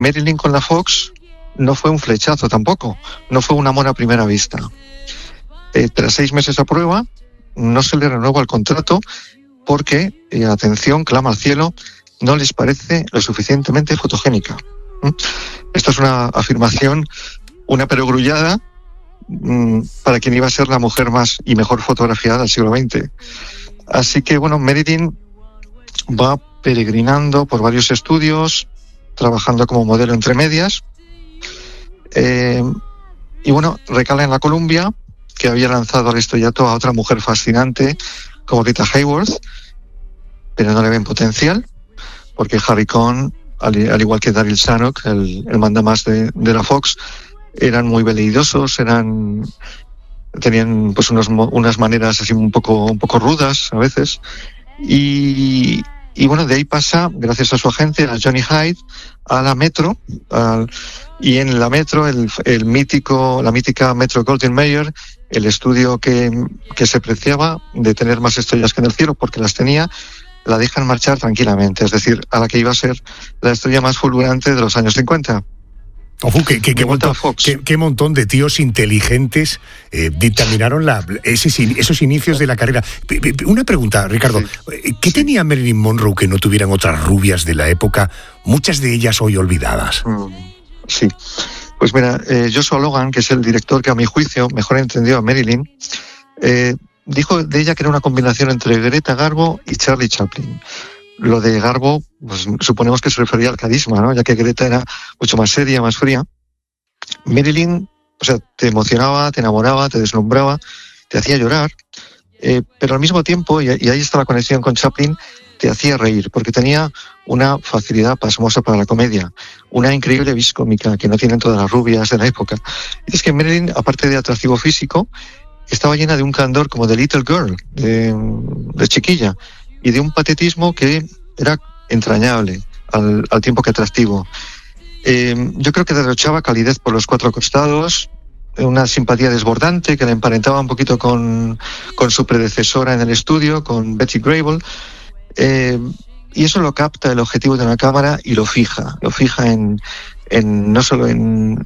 Marilyn con la Fox no fue un flechazo tampoco, no fue un amor a primera vista. Tras 6 meses a prueba, no se le renueva el contrato porque, atención, clama al cielo, no les parece lo suficientemente fotogénica. Esta es una afirmación, una perogrullada para quien iba a ser la mujer más y mejor fotografiada del siglo XX. Así que, bueno, Marilyn va peregrinando por varios estudios, trabajando como modelo entre medias, y bueno, recala en la Columbia, que había lanzado al estrellato a otra mujer fascinante como Rita Hayworth, pero no le ven potencial, porque Harry Cohn, al igual que Daryl Zanuck, el mandamás de la Fox, eran muy veleidosos, tenían pues unas maneras así un poco rudas a veces, y bueno, de ahí pasa, gracias a su agente, a Johnny Hyde, a la Metro, y en la Metro, la mítica Metro Goldwyn Mayer, el estudio que se preciaba de tener más estrellas que en el cielo, porque las tenía, la dejan marchar tranquilamente, es decir, a la que iba a ser la estrella más fulgurante de los años 50. Qué montón de tíos inteligentes dictaminaron esos inicios de la carrera. Una pregunta, Ricardo. ¿Qué tenía Marilyn Monroe que no tuvieran otras rubias de la época, muchas de ellas hoy olvidadas? Sí. Pues mira, Joshua Logan, que es el director que a mi juicio mejor entendió a Marilyn, dijo de ella que era una combinación entre Greta Garbo y Charlie Chaplin. Lo de Garbo, pues suponemos que se refería al carisma, ¿no? Ya que Greta era mucho más seria, más fría. Marilyn, o sea, te emocionaba, te enamoraba, te deslumbraba, te hacía llorar, pero al mismo tiempo, y ahí está la conexión con Chaplin, te hacía reír, porque tenía una facilidad pasmosa para la comedia, una increíble vis cómica que no tienen todas las rubias de la época. Y es que Marilyn, aparte de atractivo físico, estaba llena de un candor como de little girl, de chiquilla, y de un patetismo que era entrañable al tiempo que atractivo. Yo creo que derrochaba calidez por los 4 costados, una simpatía desbordante que la emparentaba un poquito con su predecesora en el estudio, con Betty Grable, y eso lo capta el objetivo de una cámara y lo fija no solo en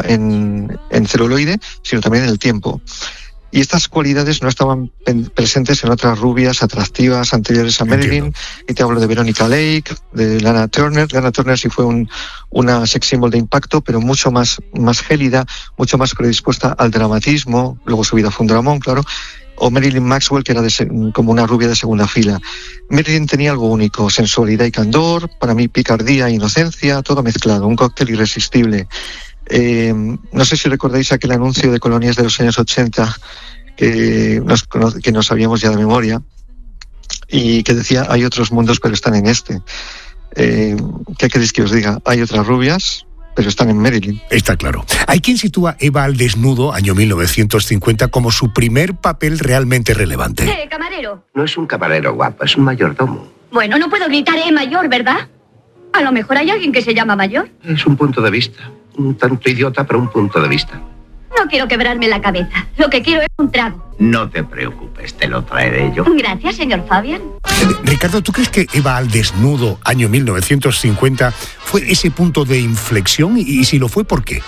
celuloide, sino también en el tiempo. Y estas cualidades no estaban presentes en otras rubias atractivas anteriores a Marilyn. Entiendo. Y te hablo de Veronica Lake, de Lana Turner. Lana Turner sí fue una sex symbol de impacto, pero mucho más gélida, mucho más predispuesta al dramatismo. Luego su vida fue un dramón, claro. O Marilyn Maxwell, que era como una rubia de segunda fila. Marilyn tenía algo único, sensualidad y candor, para mí picardía e inocencia, todo mezclado, un cóctel irresistible. No sé si recordáis aquel anuncio de colonias de los años 80 que nos sabíamos ya de memoria y que decía: hay otros mundos pero están en este. ¿Qué queréis que os diga? Hay otras rubias pero están en Marilyn. Está claro. Hay quien sitúa Eva al desnudo, año 1950, como su primer papel realmente relevante. Camarero. No es un camarero guapo, es un mayordomo. Bueno, no puedo gritar mayor, ¿verdad? A lo mejor hay alguien que se llama mayor. Es un punto de vista. Un tanto idiota, pero un punto de vista. No quiero quebrarme la cabeza. Lo que quiero es un trago. No te preocupes, te lo traeré yo. Gracias, señor Fabian. Ricardo, ¿tú crees que Eva al desnudo, año 1950, fue ese punto de inflexión? Y si lo fue, ¿por qué?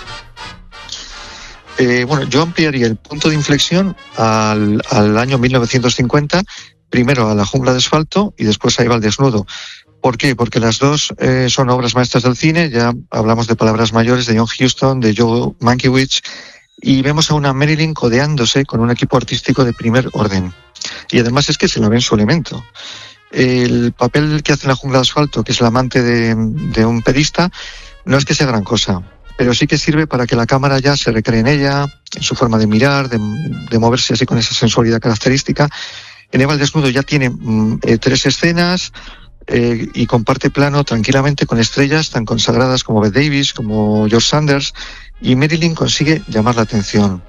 Bueno, yo ampliaría el punto de inflexión al año 1950, primero a La jungla de asfalto y después a Eva al desnudo. ¿Por qué? Porque las dos son obras maestras del cine. Ya hablamos de Palabras mayores, de John Huston, de Joe Mankiewicz, y vemos a una Marilyn codeándose con un equipo artístico de primer orden. Y además es que se la ve en su elemento. El papel que hace en La jungla de asfalto, que es el amante de un pedista, no es que sea gran cosa, pero sí que sirve para que la cámara ya se recree en ella, en su forma de mirar, de moverse así con esa sensualidad característica. En Eva al desnudo ya tiene 3 escenas, y comparte plano tranquilamente con estrellas tan consagradas como Bette Davis, como George Sanders, y Marilyn consigue llamar la atención.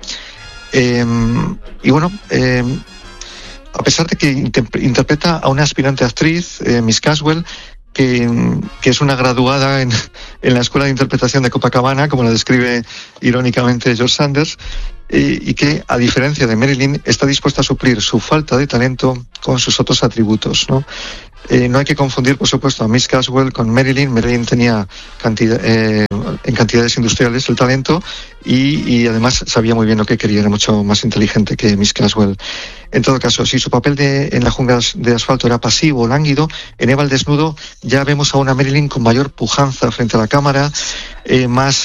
Y bueno, a pesar de que interpreta a una aspirante actriz, Miss Caswell, que es una graduada en la Escuela de Interpretación de Copacabana, como la describe irónicamente George Sanders, y que, a diferencia de Marilyn, está dispuesta a suplir su falta de talento con sus otros atributos, ¿no? No hay que confundir, por supuesto, a Miss Caswell con Marilyn. Marilyn tenía en cantidades industriales el talento y además sabía muy bien lo que quería, era mucho más inteligente que Miss Caswell. En todo caso, si su papel en la jungla de asfalto era pasivo o lánguido, en Eva al desnudo ya vemos a una Marilyn con mayor pujanza frente a la cámara, más...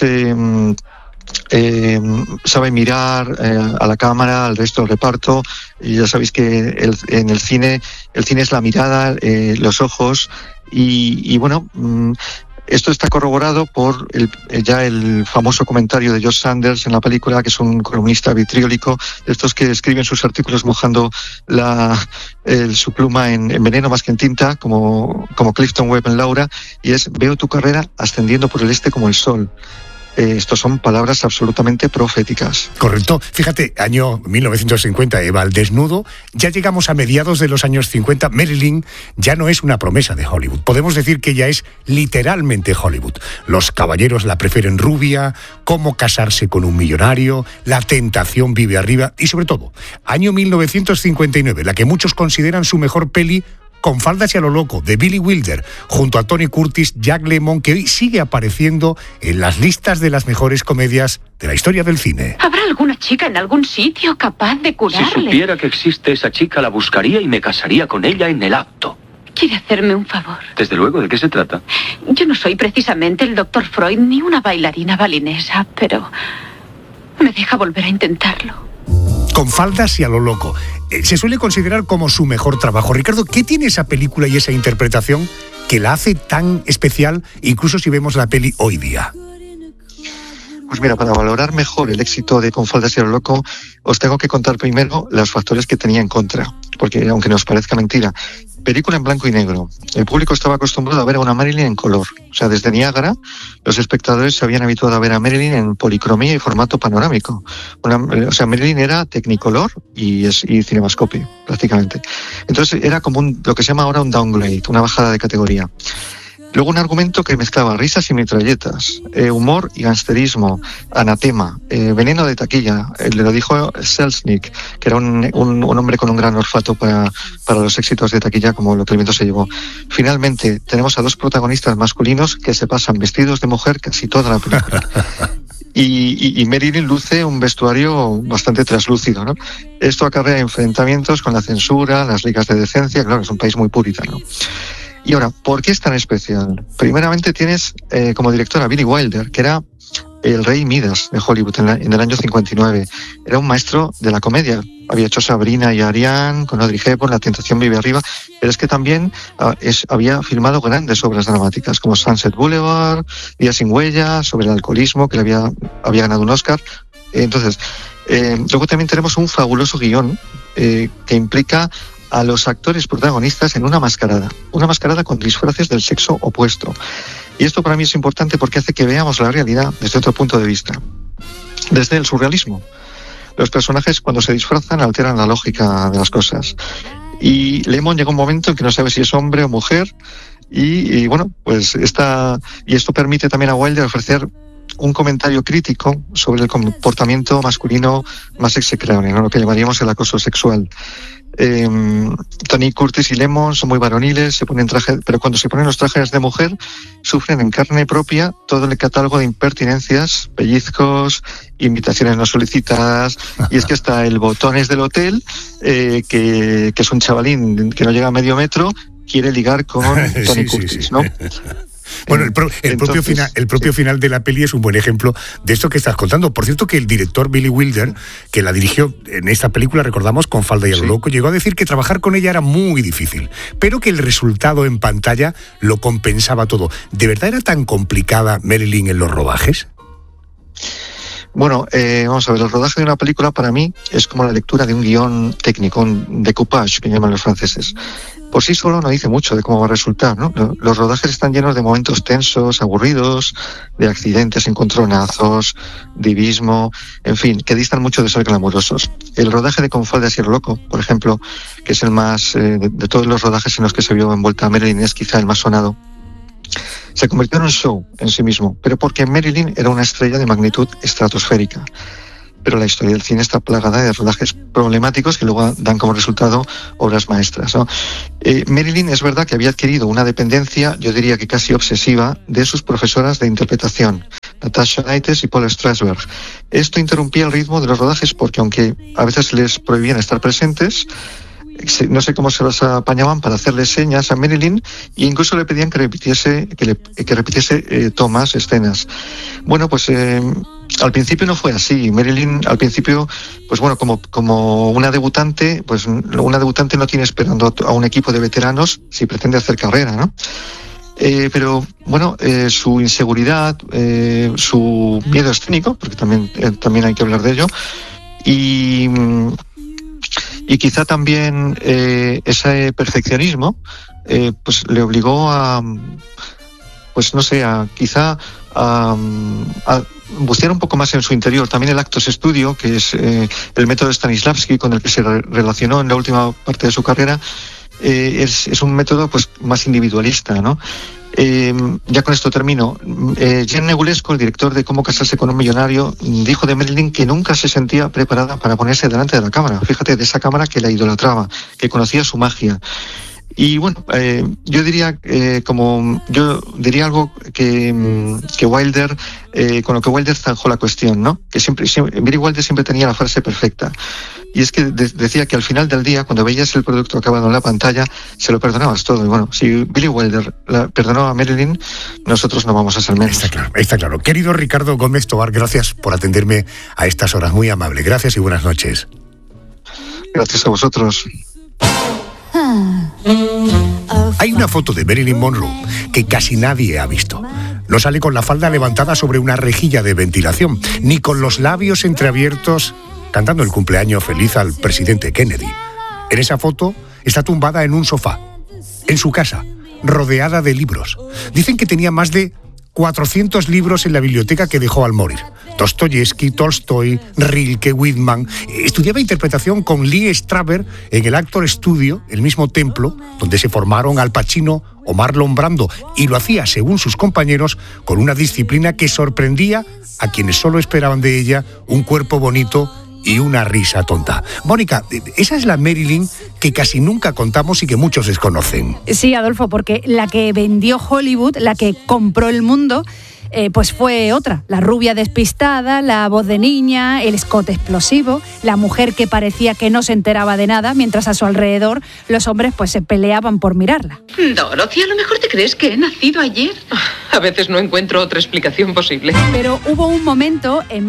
sabe mirar a la cámara, al resto del reparto, y ya sabéis que en el cine es la mirada, los ojos, y bueno, esto está corroborado por el famoso comentario de Josh Sanders en la película, que es un columnista vitriólico, de estos que escriben sus artículos mojando su pluma en veneno más que en tinta, como Clifton Webb en Laura, y es: veo tu carrera ascendiendo por el este como el sol. Estos son palabras absolutamente proféticas. Correcto. Fíjate, año 1950, Eva al desnudo. Ya llegamos a mediados de los años 50. Marilyn ya no es una promesa de Hollywood. Podemos decir que ella es literalmente Hollywood. Los caballeros la prefieren rubia, cómo casarse con un millonario, la tentación vive arriba y, sobre todo, año 1959, la que muchos consideran su mejor peli, Con faldas y a lo loco, de Billy Wilder, junto a Tony Curtis, Jack Lemmon, que hoy sigue apareciendo en las listas de las mejores comedias de la historia del cine. ¿Habrá alguna chica en algún sitio capaz de curarle? Si supiera que existe esa chica, la buscaría y me casaría con ella en el acto. ¿Quiere hacerme un favor? Desde luego, ¿de qué se trata? Yo no soy precisamente el Dr. Freud ni una bailarina balinesa, pero me deja volver a intentarlo. Con faldas y a lo loco. Se suele considerar como su mejor trabajo. Ricardo, ¿qué tiene esa película y esa interpretación que la hace tan especial, incluso si vemos la peli hoy día? Pues mira, para valorar mejor el éxito de Con faldas y a lo loco, os tengo que contar primero los factores que tenía en contra, porque aunque nos parezca mentira, película en blanco y negro. El público estaba acostumbrado a ver a una Marilyn en color. O sea, desde Niágara, los espectadores se habían habituado a ver a Marilyn en policromía y formato panorámico. Marilyn era Technicolor y Cinemascope, prácticamente. Entonces era como lo que se llama ahora un downgrade, una bajada de categoría. Luego un argumento que mezclaba risas y metralletas, humor y gangsterismo, anatema, veneno de taquilla. Lo dijo Selznick, que era un hombre con un gran olfato para los éxitos de taquilla, como lo que el viento se llevó. Finalmente, tenemos a dos protagonistas masculinos que se pasan vestidos de mujer casi toda la película. Y Marilyn luce un vestuario bastante traslúcido, ¿no? Esto acarrea enfrentamientos con la censura, las ligas de decencia. Claro, es un país muy puritano. Y ahora, ¿por qué es tan especial? Primeramente tienes como director a Billy Wilder, que era el rey Midas de Hollywood en el año 59. Era un maestro de la comedia. Había hecho Sabrina y Ariane, con Audrey Hepburn, La tentación vive arriba, pero es que también había filmado grandes obras dramáticas, como Sunset Boulevard, Días sin huella, sobre el alcoholismo, que le había ganado un Oscar. Entonces, luego también tenemos un fabuloso guión que implica a los actores protagonistas en una mascarada con disfraces del sexo opuesto. Y esto para mí es importante porque hace que veamos la realidad desde otro punto de vista, desde el surrealismo. Los personajes, cuando se disfrazan, alteran la lógica de las cosas. Y Lemmon llega un momento en que no sabe si es hombre o mujer, y bueno, pues esto permite también a Wilder ofrecer un comentario crítico sobre el comportamiento masculino más execrable, ¿no? Lo que llamaríamos el acoso sexual. Tony Curtis y Lemmon son muy varoniles, se ponen trajes, pero cuando se ponen los trajes de mujer sufren en carne propia todo el catálogo de impertinencias, pellizcos, invitaciones no solicitadas, y es que hasta el botones del hotel, que es un chavalín que no llega a medio metro, quiere ligar con Tony Curtis, ¿no? Bueno, el propio final de la peli es un buen ejemplo de esto que estás contando. Por cierto, que el director Billy Wilder, que la dirigió en esta película, recordamos, Con falda y a lo loco, llegó a decir que trabajar con ella era muy difícil, pero que el resultado en pantalla lo compensaba todo. ¿De verdad era tan complicada Marilyn en los rodajes? Bueno, vamos a ver, el rodaje de una película para mí es como la lectura de un guión técnico, un découpage, que llaman los franceses. Por sí solo no dice mucho de cómo va a resultar, ¿no? Los rodajes están llenos de momentos tensos, aburridos, de accidentes, encontronazos, divismo, en fin, que distan mucho de ser glamurosos. El rodaje de Con faldas y a lo loco, por ejemplo, que es el más, de todos los rodajes en los que se vio envuelta Marilyn, es quizá el más sonado, se convirtió en un show en sí mismo, pero porque Marilyn era una estrella de magnitud estratosférica. pero la historia del cine está plagada de rodajes problemáticos que luego dan como resultado obras maestras, ¿no? Marilyn es verdad que había adquirido una dependencia, yo diría que casi obsesiva, de sus profesoras de interpretación, Natasha Nites y Paul Strasberg. Esto interrumpía el ritmo de los rodajes porque, aunque a veces les prohibían estar presentes, no sé cómo se los apañaban para hacerle señas a Marilyn, e incluso le pedían que repitiese tomas, escenas. Bueno, pues al principio no fue así. Marilyn, al principio, pues bueno, como una debutante, pues una debutante no tiene esperando a un equipo de veteranos si pretende hacer carrera, ¿no? Pero bueno, su inseguridad, su miedo escénico, porque también hay que hablar de ello, y quizá también ese perfeccionismo pues le obligó a, pues no sé, a bucear un poco más en su interior. También el Actos Studio, que es el método Stanislavski con el que se relacionó en la última parte de su carrera, es un método pues más individualista, ¿no? Ya con esto termino. Jean Negulesco, el director de Cómo casarse con un millonario, dijo de Marilyn que nunca se sentía preparada para ponerse delante de la cámara. Fíjate, de esa cámara que la idolatraba, que conocía su magia. Y bueno, yo diría algo que Wilder, con lo que Wilder zanjó la cuestión, ¿no? Que Billy Wilder siempre tenía la frase perfecta. Y es que decía que al final del día, cuando veías el producto acabado en la pantalla, se lo perdonabas todo. Y bueno, si Billy Wilder perdonó a Marilyn, nosotros no vamos a ser menos. Está claro. Querido Ricardo Gómez Tobar, gracias por atenderme a estas horas. Muy amable. Gracias y buenas noches. Gracias a vosotros. Hay una foto de Marilyn Monroe que casi nadie ha visto. No sale con la falda levantada sobre una rejilla de ventilación, ni con los labios entreabiertos cantando el cumpleaños feliz al presidente Kennedy. En esa foto está tumbada en un sofá, en su casa, rodeada de libros. Dicen que tenía más de 400 libros en la biblioteca que dejó al morir. Dostoyevsky, Tolstoy, Rilke, Whitman. Estudiaba interpretación con Lee Strasberg en el Actors Studio, el mismo templo donde se formaron Al Pacino o Marlon Brando, y lo hacía, según sus compañeros, con una disciplina que sorprendía a quienes solo esperaban de ella un cuerpo bonito y una risa tonta. Mónica, esa es la Marilyn que casi nunca contamos y que muchos desconocen. Sí, Adolfo, porque la que vendió Hollywood, la que compró el mundo, pues fue otra. La rubia despistada, la voz de niña, el escote explosivo, la mujer que parecía que no se enteraba de nada, mientras a su alrededor los hombres pues se peleaban por mirarla. Dorothy, ¿a lo mejor te crees que he nacido ayer? A veces no encuentro otra explicación posible. Pero hubo un momento, en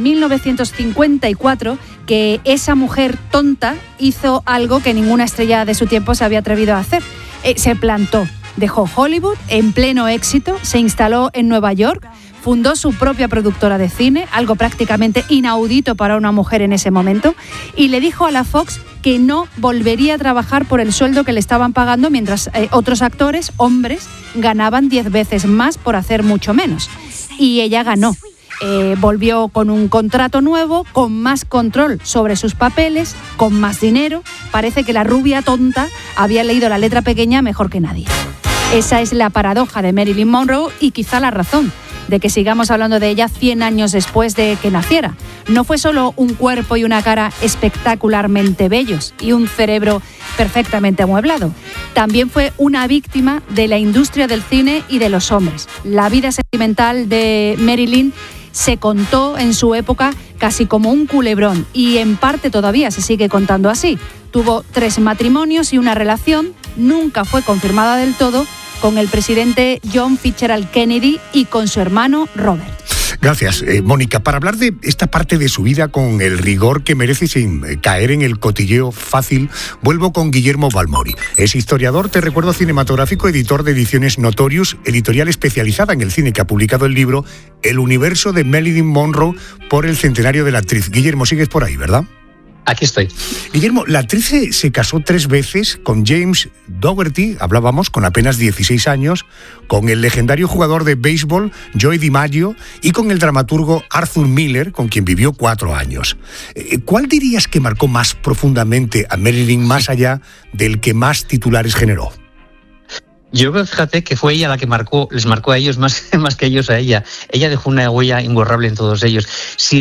1954, que esa mujer tonta hizo algo que ninguna estrella de su tiempo se había atrevido a hacer. Se plantó, dejó Hollywood en pleno éxito, se instaló en Nueva York, fundó su propia productora de cine, algo prácticamente inaudito para una mujer en ese momento, y le dijo a la Fox que no volvería a trabajar por el sueldo que le estaban pagando, mientras otros actores, hombres, ganaban 10 veces más por hacer mucho menos. Y ella ganó. Volvió con un contrato nuevo, con más control sobre sus papeles, con más dinero. Parece que la rubia tonta había leído la letra pequeña mejor que nadie. Esa es la paradoja de Marilyn Monroe y quizá la razón de que sigamos hablando de ella 100 años después de que naciera. No fue solo un cuerpo y una cara espectacularmente bellos y un cerebro perfectamente amueblado. También fue una víctima de la industria del cine y de los hombres. La vida sentimental de Marilyn se contó en su época casi como un culebrón y en parte todavía se sigue contando así. Tuvo 3 matrimonios y una relación, nunca fue confirmada del todo, con el presidente John Fitzgerald Kennedy y con su hermano Robert. Gracias, Mónica. Para hablar de esta parte de su vida con el rigor que merece sin caer en el cotilleo fácil, vuelvo con Guillermo Balmori. Es historiador, te recuerdo, cinematográfico, editor de Ediciones Notorious, editorial especializada en el cine, que ha publicado el libro El universo de Marilyn Monroe por el centenario de la actriz. Guillermo, sigues por ahí, ¿verdad? Aquí estoy. Guillermo, la actriz se casó 3 veces con James Dougherty, hablábamos, con apenas 16 años, con el legendario jugador de béisbol Joey DiMaggio y con el dramaturgo Arthur Miller, con quien vivió 4 años. ¿Cuál dirías que marcó más profundamente a Marilyn, más allá del que más titulares generó? Yo creo, fíjate, que fue ella la que les marcó a ellos más que ellos a ella. Ella dejó una huella imborrable en todos ellos. Si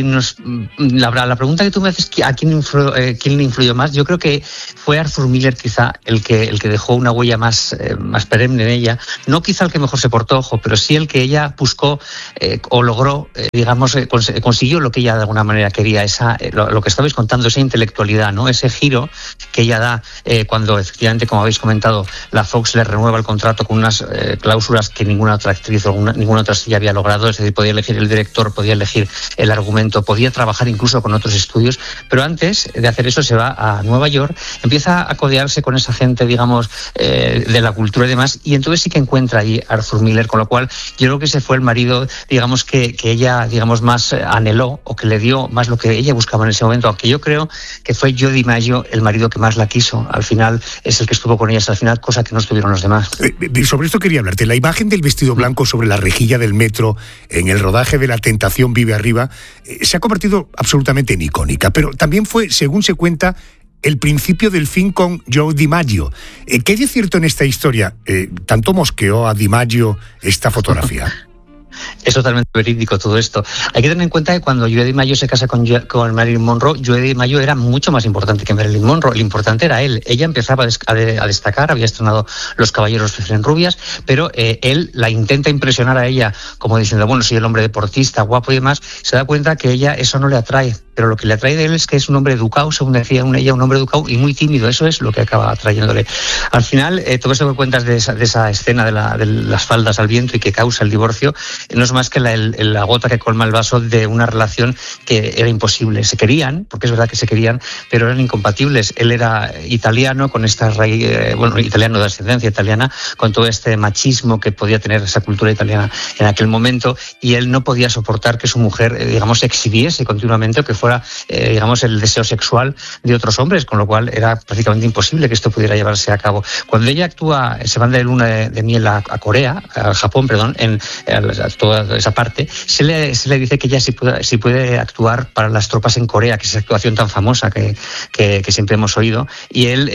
la pregunta que tú me haces, ¿a quién le influyó más? Yo creo que fue Arthur Miller quizá el que dejó una huella más perenne en ella. No quizá el que mejor se portó, ojo, pero sí el que ella buscó o logró, consiguió lo que ella de alguna manera quería, lo que estabais contando, esa intelectualidad, ¿no? Ese giro que ella da cuando efectivamente, como habéis comentado, la Fox le renueva el contrato con unas cláusulas que ninguna otra actriz o ninguna otra estrella había logrado, es decir, podía elegir el director, podía elegir el argumento, podía trabajar incluso con otros estudios, pero antes de hacer eso se va a Nueva York, empieza a codearse con esa gente, digamos, de la cultura y demás, y entonces sí que encuentra ahí a Arthur Miller, con lo cual yo creo que ese fue el marido, digamos, que ella, digamos, más anheló, o que le dio más lo que ella buscaba en ese momento, aunque yo creo que fue Joe DiMaggio el marido que más la quiso, al final es el que estuvo con ella hasta el final, cosa que no estuvieron los demás. Sobre esto quería hablarte. La imagen del vestido blanco sobre la rejilla del metro en el rodaje de La Tentación vive arriba se ha convertido absolutamente en icónica, pero también fue, según se cuenta, el principio del fin con Joe DiMaggio. ¿Qué hay de cierto en esta historia? ¿Tanto mosqueó a DiMaggio esta fotografía? Es totalmente verídico todo esto. Hay que tener en cuenta que cuando Joe DiMaggio se casa con Marilyn Monroe, Joe DiMaggio era mucho más importante que Marilyn Monroe. El importante era él. Ella empezaba a destacar, había estrenado Los Caballeros prefieren rubias, pero él la intenta impresionar a ella como diciendo, bueno, soy el hombre deportista, guapo y demás. Se da cuenta que ella eso no le atrae, pero lo que le atrae de él es que es un hombre educado, según decía ella, un hombre educado y muy tímido. Eso es lo que acaba atrayéndole. Al final, todo esto que cuentas de esa escena de las faldas al viento y que causa el divorcio, no es más que la gota que colma el vaso de una relación que era imposible. Se querían, porque es verdad que se querían, pero eran incompatibles. Él era italiano, con esta raíz, italiano de ascendencia italiana, con todo este machismo que podía tener esa cultura italiana en aquel momento, y él no podía soportar que su mujer, digamos, exhibiese continuamente, o que fuera, digamos, el deseo sexual de otros hombres, con lo cual era prácticamente imposible que esto pudiera llevarse a cabo. Cuando ella se van de luna de miel a Corea, a Japón, perdón, a toda esa parte, se le dice que ella sí puede actuar para las tropas en Corea, que es esa actuación tan famosa que siempre hemos oído, y él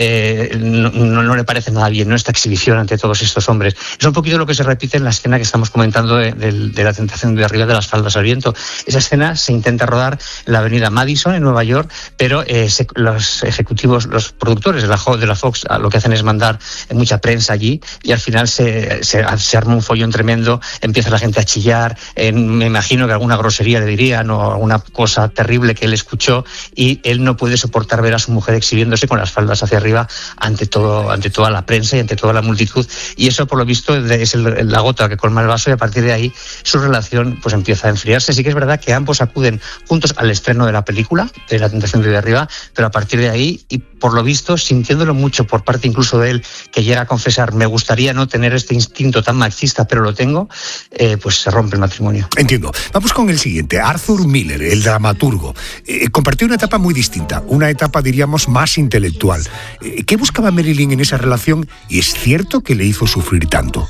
no le parece nada bien, ¿no?, esta exhibición ante todos estos hombres. Es un poquito lo que se repite en la escena que estamos comentando de La Tentación de arriba de las faldas al viento. Esa escena se intenta rodar en la avenida Madison, en Nueva York, pero los ejecutivos, los productores de la Fox, lo que hacen es mandar mucha prensa allí, y al final se arma un follón tremendo, empieza la gente a chillar, me imagino que alguna grosería le dirían o alguna cosa terrible que él escuchó, y él no puede soportar ver a su mujer exhibiéndose con las faldas hacia arriba ante toda la prensa y ante toda la multitud, y eso por lo visto es la gota que colma el vaso, y a partir de ahí su relación pues empieza a enfriarse. Sí que es verdad que ambos acuden juntos al estreno de la película de La Tentación de arriba, pero a partir de ahí, y por lo visto sintiéndolo mucho por parte incluso de él, que llega a confesar, me gustaría no tener este instinto tan machista, pero lo tengo, pues se rompe el matrimonio. Entiendo. Vamos con el siguiente. Arthur Miller, el dramaturgo, compartió una etapa muy distinta, una etapa, diríamos, más intelectual. ¿Qué buscaba Marilyn en esa relación, y es cierto que le hizo sufrir tanto?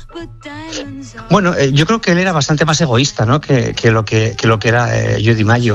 Bueno, yo creo que él era bastante más egoísta, ¿no?, que lo que era Joe DiMaggio.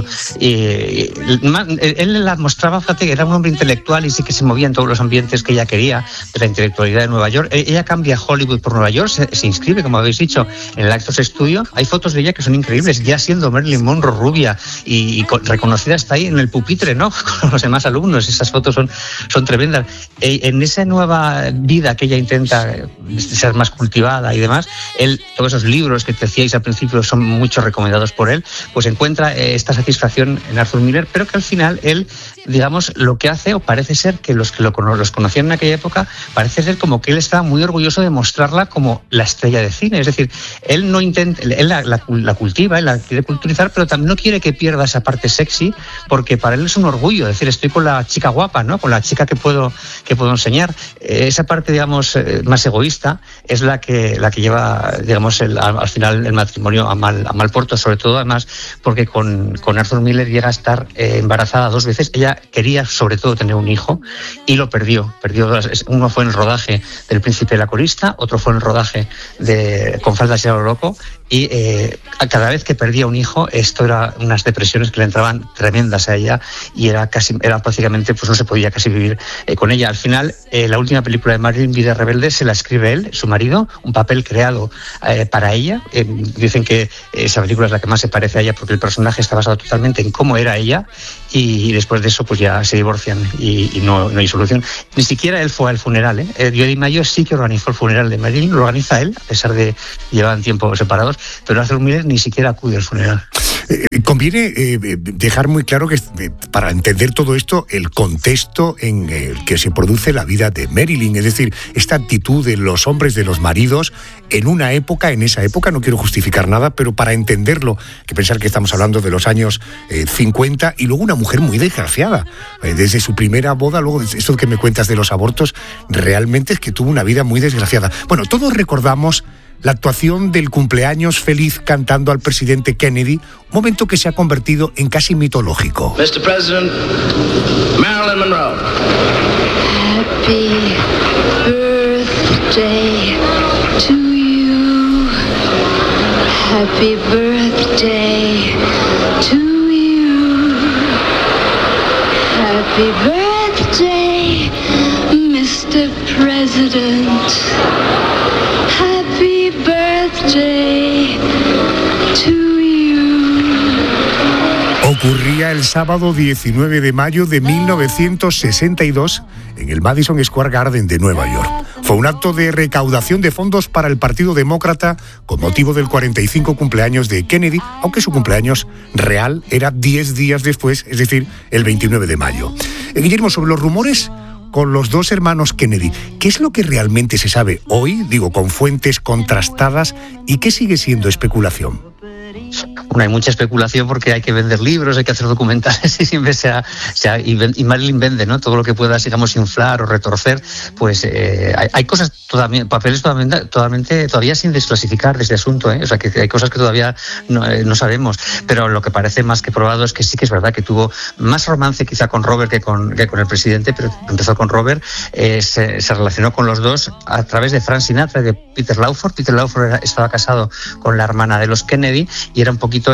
Él la mostraba, fíjate, que era un hombre intelectual y sí que se movía en todos los ambientes que ella quería, de la intelectualidad de Nueva York. Ella cambia Hollywood por Nueva York, se inscribe, como habéis dicho, en el Actors Studio. Hay fotos de ella que son increíbles, ya siendo Marilyn Monroe rubia y reconocida, está ahí en el pupitre, ¿no?, con los demás alumnos. Esas fotos son tremendas. En esa nueva vida que ella intenta ser más cultivada y demás, todos esos libros que decíais al principio son muchos recomendados por él, pues encuentra esta satisfacción en Arthur Miller, pero que al final él, digamos, lo que hace, o parece ser que los conocían en aquella época, parece ser como que él estaba muy orgulloso de mostrarla como la estrella de cine. Es decir, él no intenta, él la cultiva, él la quiere culturizar, pero también no quiere que pierda esa parte sexy, porque para él es un orgullo, es decir, estoy con la chica guapa, ¿no?, con la chica que puedo enseñar. Esa parte, digamos, más egoísta es la que lleva, digamos, al final el matrimonio a mal puerto, sobre todo además porque con Arthur Miller llega a estar embarazada 2 veces. Ella quería sobre todo tener un hijo y lo perdió. Uno fue en el rodaje del Príncipe de la Corista, otro fue en el rodaje de Con faldas y a lo loco, y cada vez que perdía un hijo, esto era unas depresiones que le entraban tremendas a ella y era prácticamente, pues no se podía casi vivir con ella. Al final, la última película de Marilyn, Vida rebelde, se la escribe él, su marido, un papel creado para ella. Dicen que esa película es la que más se parece a ella porque el personaje está basado totalmente en cómo era ella, y después de eso pues ya se divorcian y no hay solución. Ni siquiera él fue al funeral. Joe DiMaggio sí que organizó el funeral de Marilyn, lo organiza él, a pesar de que llevaban tiempo separados, pero Arthur Miller ni siquiera acude al funeral. Conviene dejar muy claro que para entender todo esto, el contexto en el que se produce la vida de Marilyn, es decir, esta actitud de los hombres, de los maridos, en esa época, no quiero justificar nada, pero para entenderlo, que pensar que estamos hablando de los años 50, y luego una mujer muy desgraciada, desde su primera boda, luego esto que me cuentas de los abortos, realmente es que tuvo una vida muy desgraciada. Bueno, todos recordamos la actuación del cumpleaños feliz cantando al presidente Kennedy, un momento que se ha convertido en casi mitológico. Mr. President, Marilyn Monroe. Happy birthday to you. Happy birthday to you. Happy birthday, Mr. President. Happy birthday to you. Ocurría el sábado 19 de mayo de 1962 en el Madison Square Garden de Nueva York. Fue un acto de recaudación de fondos para el Partido Demócrata con motivo del 45 cumpleaños de Kennedy, aunque su cumpleaños real era 10 días después, es decir, el 29 de mayo. Guillermo, sobre los rumores con los dos hermanos Kennedy, ¿qué es lo que realmente se sabe hoy, con fuentes contrastadas, y qué sigue siendo especulación? Bueno, hay mucha especulación porque hay que vender libros, hay que hacer documentales y siempre y Marilyn vende, ¿no? Todo lo que pueda, digamos, inflar o retorcer, pues hay cosas papeles todavía sin desclasificar de este asunto, O sea, que hay cosas que todavía no sabemos, pero lo que parece más que probado es que sí que es verdad que tuvo más romance quizá con Robert que con el presidente, pero empezó con Robert, se relacionó con los dos a través de Frank Sinatra y de Peter Lawford. Peter Lawford estaba casado con la hermana de los Kennedy y era un poquito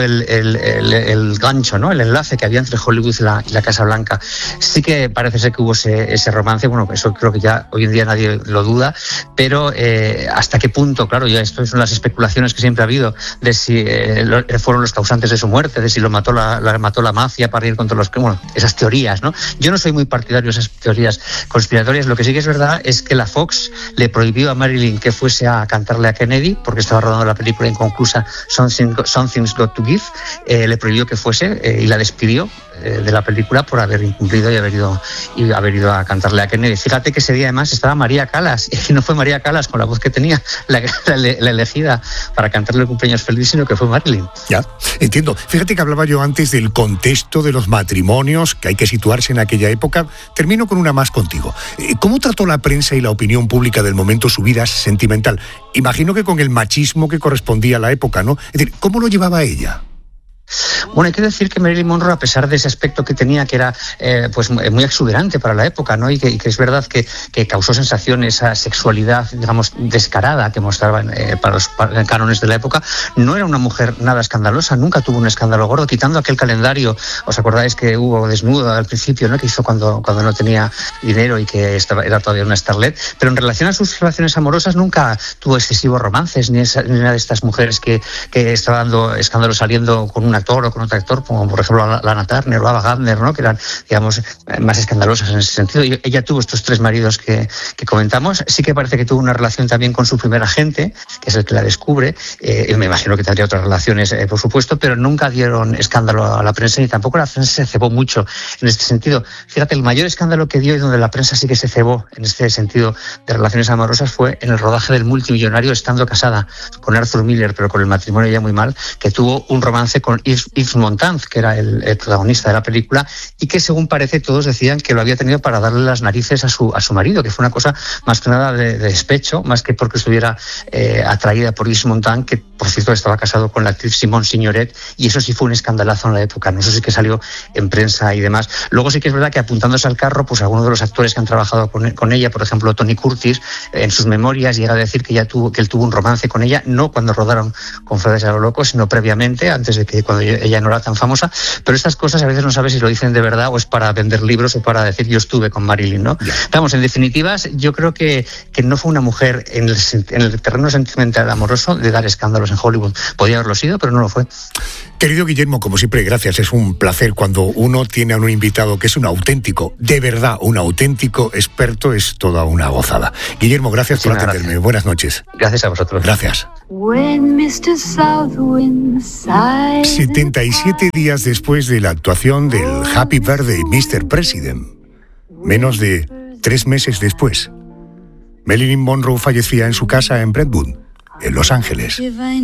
el gancho, ¿no? El enlace que había entre Hollywood y la Casa Blanca. Sí que parece ser que hubo ese romance, bueno, eso creo que ya hoy en día nadie lo duda, pero hasta qué punto, claro, ya esto son las especulaciones que siempre ha habido de si fueron los causantes de su muerte, de si lo mató la mafia para ir contra los... Bueno, esas teorías, ¿no? Yo no soy muy partidario de esas teorías conspiratorias. Lo que sí que es verdad es que la Fox le prohibió a Marilyn que fuese a cantarle a Kennedy porque estaba rodando la película inconclusa Something's Got to Give, le prohibió que fuese y la despidió de la película por haber incumplido y haber ido a cantarle a Kennedy. Fíjate que ese día además estaba María Callas, y no fue María Callas con la voz que tenía la elegida para cantarle el cumpleaños feliz, sino que fue Marilyn. Ya, entiendo. Fíjate que hablaba yo antes del contexto de los matrimonios, que hay que situarse en aquella época. Termino con una más contigo. ¿Cómo trató la prensa y la opinión pública del momento su vida sentimental? Imagino que con el machismo que correspondía a la época, ¿no? Es decir, ¿cómo lo llevaba ella? Bueno, hay que decir que Marilyn Monroe, a pesar de ese aspecto que tenía, que era pues muy exuberante para la época, ¿no? Y que es verdad que causó sensación esa sexualidad, digamos, descarada que mostraban para los cánones de la época, no era una mujer nada escandalosa, nunca tuvo un escándalo gordo, quitando aquel calendario, ¿os acordáis que hubo desnudo al principio, ¿no? Que hizo cuando no tenía dinero y que era todavía una starlet? Pero en relación a sus relaciones amorosas nunca tuvo excesivos romances, ni una de estas mujeres que estaba dando escándalos saliendo con un actor o con otro actor, como por ejemplo Lana Turner o Ava Gardner, ¿no? Que eran, digamos, más escandalosas en ese sentido. Y ella tuvo estos tres maridos que comentamos. Sí que parece que tuvo una relación también con su primer agente, que es el que la descubre. Me imagino que tendría otras relaciones, por supuesto, pero nunca dieron escándalo a la prensa, ni tampoco la prensa se cebó mucho en este sentido. Fíjate, el mayor escándalo que dio y donde la prensa sí que se cebó en este sentido de relaciones amorosas fue en el rodaje del Multimillonario, estando casada con Arthur Miller, pero con el matrimonio ya muy mal, que tuvo un romance con Yves Montand, que era el protagonista de la película, y que según parece todos decían que lo había tenido para darle las narices a su marido, que fue una cosa más que nada de despecho, más que porque estuviera atraída por Yves Montand, que por cierto, estaba casado con la actriz Simone Signoret, y eso sí fue un escandalazo en la época, ¿no? Eso sí que salió en prensa y demás. Luego sí que es verdad que, apuntándose al carro, pues algunos de los actores que han trabajado con ella, por ejemplo Tony Curtis, en sus memorias llega a decir que él tuvo un romance con ella, no cuando rodaron con Flores a lo loco, sino previamente, antes de que, cuando ella no era tan famosa. Pero estas cosas a veces no sabes si lo dicen de verdad o es para vender libros o para decir yo estuve con Marilyn, ¿no? Vamos, en definitivas, yo creo que no fue una mujer en el terreno sentimental amoroso de dar escándalos en Hollywood. Podía haberlo sido, pero no lo fue. Querido Guillermo, como siempre, gracias. Es un placer cuando uno tiene a un invitado que es un auténtico, de verdad, un auténtico experto, es toda una gozada. Guillermo, gracias por atenderme. Gracias. Buenas noches. Gracias a vosotros. Gracias. 77 días después de la actuación del Happy Birthday, Mr. President, menos de 3 meses después, Marilyn Monroe fallecía en su casa en Brentwood, en Los Ángeles.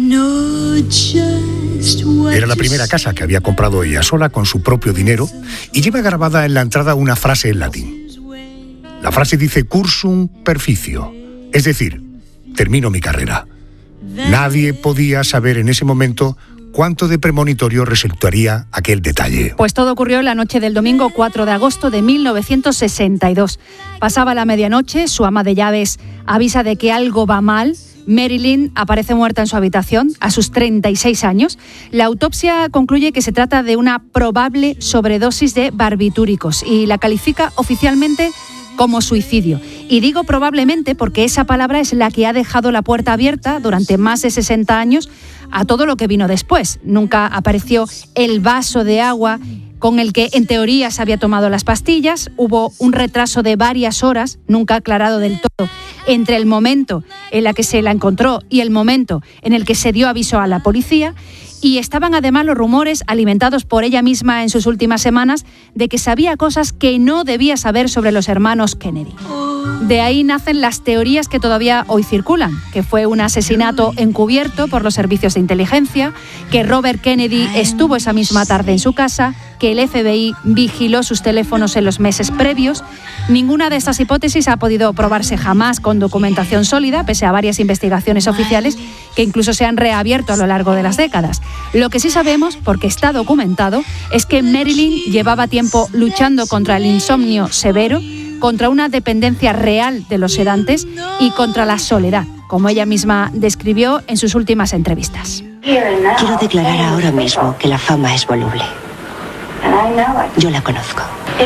Era la primera casa que había comprado ella sola con su propio dinero y lleva grabada en la entrada una frase en latín. La frase dice cursum perficio, es decir, termino mi carrera. Nadie podía saber en ese momento cuánto de premonitorio resultaría aquel detalle. Pues todo ocurrió la noche del domingo 4 de agosto de 1962. Pasaba la medianoche, su ama de llaves avisa de que algo va mal. Marilyn aparece muerta en su habitación a sus 36 años. La autopsia concluye que se trata de una probable sobredosis de barbitúricos y la califica oficialmente como suicidio. Y digo probablemente porque esa palabra es la que ha dejado la puerta abierta durante más de 60 años a todo lo que vino después. Nunca apareció el vaso de agua con el que en teoría se había tomado las pastillas. Hubo un retraso de varias horas, nunca aclarado del todo, entre el momento en el que se la encontró y el momento en el que se dio aviso a la policía. Y estaban además los rumores, alimentados por ella misma en sus últimas semanas, de que sabía cosas que no debía saber sobre los hermanos Kennedy. De ahí nacen las teorías que todavía hoy circulan, que fue un asesinato encubierto por los servicios de inteligencia, que Robert Kennedy estuvo esa misma tarde en su casa, que el FBI vigiló sus teléfonos en los meses previos. Ninguna de estas hipótesis ha podido probarse jamás con documentación sólida, pese a varias investigaciones oficiales que incluso se han reabierto a lo largo de las décadas. Lo que sí sabemos, porque está documentado, es que Marilyn llevaba tiempo luchando contra el insomnio severo, contra una dependencia real de los sedantes y contra la soledad, como ella misma describió en sus últimas entrevistas. Quiero declarar ahora mismo que la fama es voluble. Yo la conozco.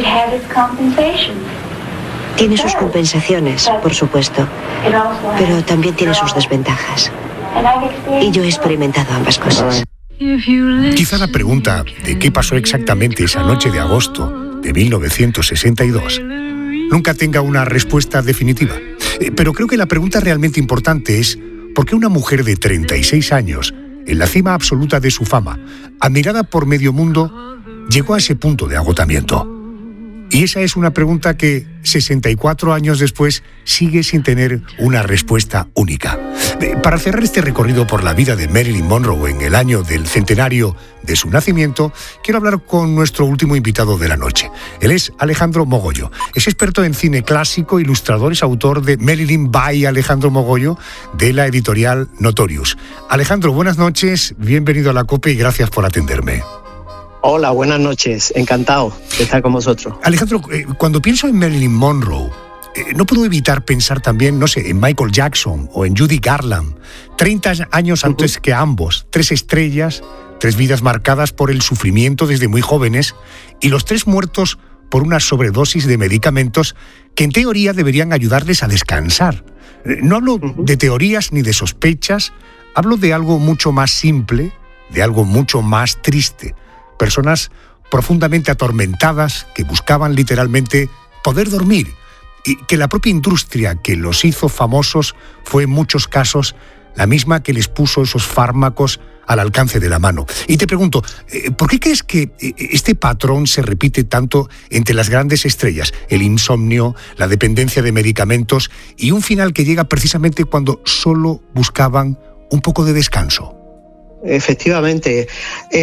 Tiene sus compensaciones, por supuesto, pero también tiene sus desventajas. Y yo he experimentado ambas cosas. Quizá la pregunta de qué pasó exactamente esa noche de agosto de 1962 nunca tenga una respuesta definitiva. Pero creo que la pregunta realmente importante es ¿por qué una mujer de 36 años, en la cima absoluta de su fama, admirada por medio mundo, llegó a ese punto de agotamiento? Y esa es una pregunta que 64 años después sigue sin tener una respuesta única. Para cerrar este recorrido por la vida de Marilyn Monroe en el año del centenario de su nacimiento, quiero hablar con nuestro último invitado de la noche. Él es Alejandro Mogollo. Es experto en cine clásico, ilustrador, es autor de Marilyn by Alejandro Mogollo, de la editorial Notorious. Alejandro, buenas noches, bienvenido a la COPE y gracias por atenderme. Hola, buenas noches. Encantado de estar con vosotros. Alejandro, cuando pienso en Marilyn Monroe, no puedo evitar pensar también, no sé, en Michael Jackson o en Judy Garland. 30 años antes que ambos, 3 estrellas, 3 vidas marcadas por el sufrimiento desde muy jóvenes y los 3 muertos por una sobredosis de medicamentos que en teoría deberían ayudarles a descansar. No hablo de teorías ni de sospechas, hablo de algo mucho más simple, de algo mucho más triste. Personas profundamente atormentadas que buscaban literalmente poder dormir y que la propia industria que los hizo famosos fue en muchos casos la misma que les puso esos fármacos al alcance de la mano. Y te pregunto, ¿por qué crees que este patrón se repite tanto entre las grandes estrellas? El insomnio, la dependencia de medicamentos y un final que llega precisamente cuando solo buscaban un poco de descanso. efectivamente.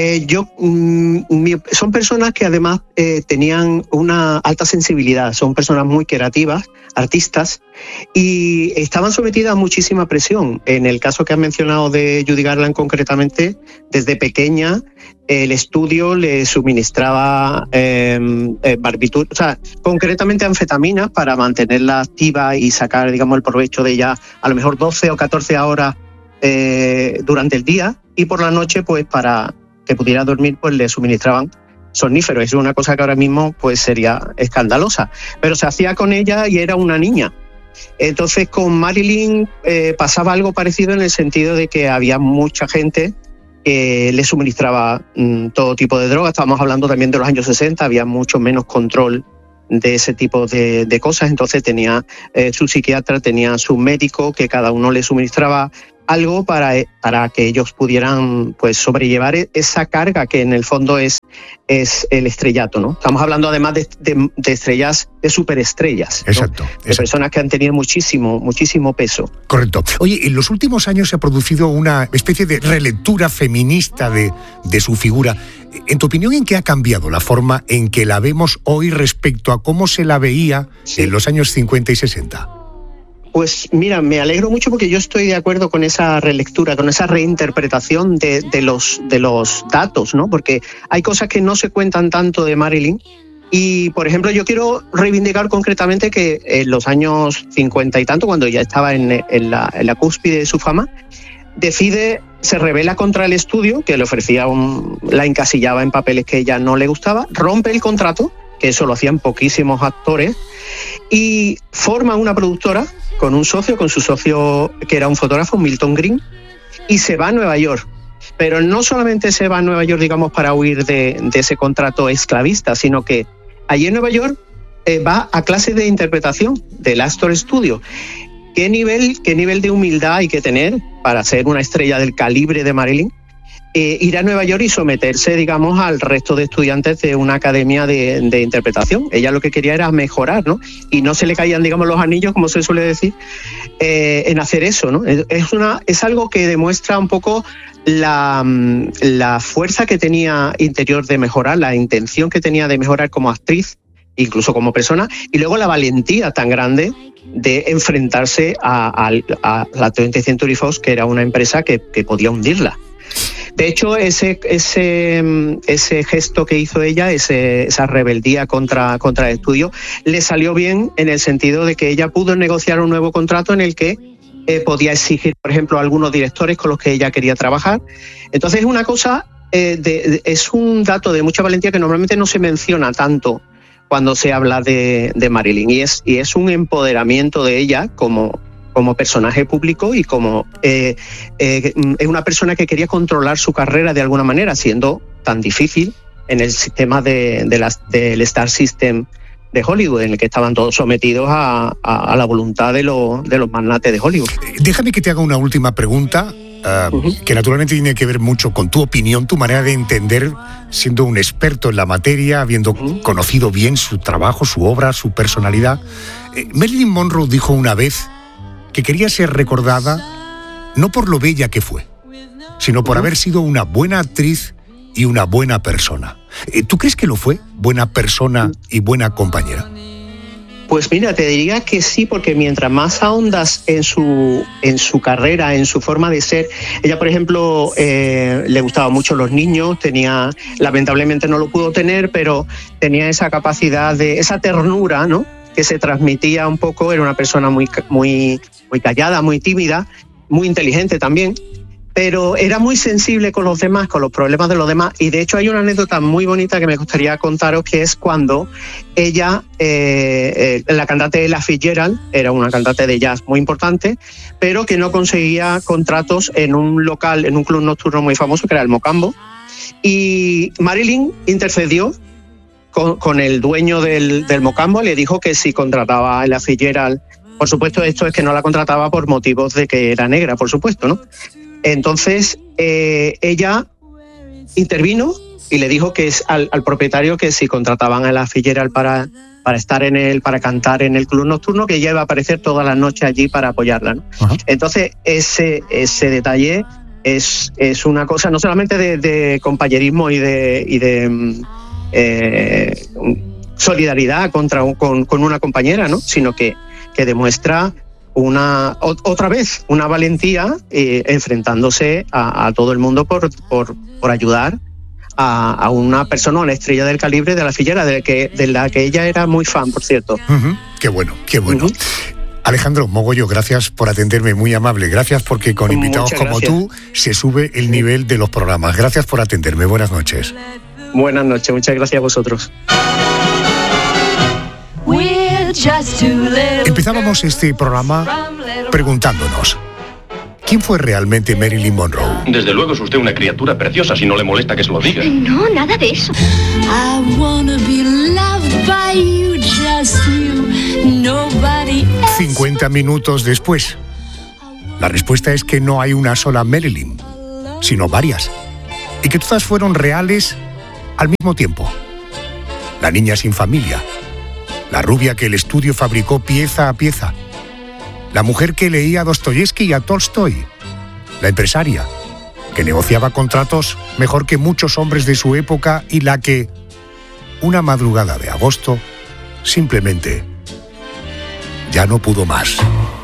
Son personas que además tenían una alta sensibilidad, son personas muy creativas, artistas, y estaban sometidas a muchísima presión. En el caso que has mencionado de Judy Garland concretamente, desde pequeña el estudio le suministraba barbitúricos, o sea, concretamente anfetaminas para mantenerla activa y sacar, digamos, el provecho de ella a lo mejor 12 o 14 horas durante el día, y por la noche, pues para que pudiera dormir, pues le suministraban somníferos. Es una cosa que ahora mismo pues sería escandalosa, pero se hacía con ella y era una niña. Entonces con Marilyn pasaba algo parecido en el sentido de que había mucha gente que le suministraba todo tipo de drogas. Estábamos hablando también de los años 60, había mucho menos control de ese tipo de cosas. Entonces tenía su psiquiatra, tenía su médico, que cada uno le suministraba algo para que ellos pudieran pues sobrellevar esa carga que en el fondo es el estrellato, ¿no? Estamos hablando además de estrellas, de superestrellas, ¿no? Exacto. De personas que han tenido muchísimo peso. Correcto. Oye, en los últimos años se ha producido una especie de relectura feminista de su figura. En tu opinión, ¿en qué ha cambiado la forma en que la vemos hoy respecto a cómo se la veía en los años 50 y 60? Pues mira, me alegro mucho porque yo estoy de acuerdo con esa relectura, con esa reinterpretación de los datos, ¿no? Porque hay cosas que no se cuentan tanto de Marilyn. Y, por ejemplo, yo quiero reivindicar concretamente que en los años 50 y tanto, cuando ya estaba en la cúspide de su fama, se rebela contra el estudio, que le ofrecía la encasillaba en papeles que ella no le gustaba, rompe el contrato, que eso lo hacían poquísimos actores, y forma una productora con su socio que era un fotógrafo, Milton Green, y se va a Nueva York. Pero no solamente se va a Nueva York, digamos, para huir de ese contrato esclavista, sino que allí en Nueva York va a clases de interpretación del Astor Studio. ¿Qué nivel de humildad hay que tener para ser una estrella del calibre de Marilyn? Ir a Nueva York y someterse, digamos, al resto de estudiantes de una academia de interpretación. Ella lo que quería era mejorar, ¿no? Y no se le caían, digamos, los anillos, como se suele decir, en hacer eso, ¿no? Es algo que demuestra un poco la fuerza que tenía interior de mejorar, la intención que tenía de mejorar como actriz, incluso como persona, y luego la valentía tan grande de enfrentarse a la 20th Century Fox, que era una empresa que podía hundirla. De hecho, ese gesto que hizo ella, esa rebeldía contra el estudio, le salió bien en el sentido de que ella pudo negociar un nuevo contrato en el que podía exigir, por ejemplo, a algunos directores con los que ella quería trabajar. Entonces, es una cosa, es un dato de mucha valentía que normalmente no se menciona tanto cuando se habla de Marilyn, y es un empoderamiento de ella como personaje público y como es una persona que quería controlar su carrera de alguna manera, siendo tan difícil en el sistema del Star System de Hollywood, en el que estaban todos sometidos a la voluntad de los magnates de Hollywood. Déjame que te haga una última pregunta, que naturalmente tiene que ver mucho con tu opinión, tu manera de entender, siendo un experto en la materia, habiendo conocido bien su trabajo, su obra, su personalidad. Marilyn Monroe dijo una vez que quería ser recordada no por lo bella que fue, sino por haber sido una buena actriz y una buena persona. ¿Tú crees que lo fue? ¿Buena persona y buena compañera? Pues mira, te diría que sí, porque mientras más ahondas en su carrera, en su forma de ser, ella, por ejemplo, le gustaban mucho los niños, lamentablemente no lo pudo tener, pero tenía esa capacidad esa ternura, ¿no?, que se transmitía un poco. Era una persona muy callada, muy tímida, muy inteligente también, pero era muy sensible con los demás, con los problemas de los demás. Y de hecho hay una anécdota muy bonita que me gustaría contaros, que es cuando ella, la cantante Ella Fitzgerald, era una cantante de jazz muy importante, pero que no conseguía contratos en un local, en un club nocturno muy famoso, que era el Mocambo, y Marilyn intercedió con el dueño del Mocambo, le dijo que si contrataba a Ella Fitzgerald, por supuesto, esto es que no la contrataba por motivos de que era negra, por supuesto, ¿no? Entonces ella intervino y le dijo que al propietario que si contrataban a Ella Fitzgerald para para cantar en el club nocturno, que ella iba a aparecer todas las noches allí para apoyarla, ¿no? Entonces ese detalle es una cosa no solamente de compañerismo y de solidaridad con una compañera, ¿no? Sino que demuestra otra vez una valentía enfrentándose a todo el mundo por ayudar a una persona, una estrella del calibre de la Figuera, de la que ella era muy fan, por cierto. Qué bueno, qué bueno. Alejandro Mogollo, gracias por atenderme, muy amable. Gracias porque con invitados como tú se sube el nivel de los programas. Gracias por atenderme. Buenas noches. Buenas noches, muchas gracias a vosotros. Empezábamos este programa preguntándonos: ¿quién fue realmente Marilyn Monroe? Desde luego es usted una criatura preciosa, si no le molesta que se lo diga. No, nada de eso. 50 minutos después, la respuesta es que no hay una sola Marilyn, sino varias, y que todas fueron reales al mismo tiempo. La niña sin familia, la rubia que el estudio fabricó pieza a pieza, la mujer que leía a Dostoyevsky y a Tolstoy, la empresaria que negociaba contratos mejor que muchos hombres de su época y la que, una madrugada de agosto, simplemente ya no pudo más.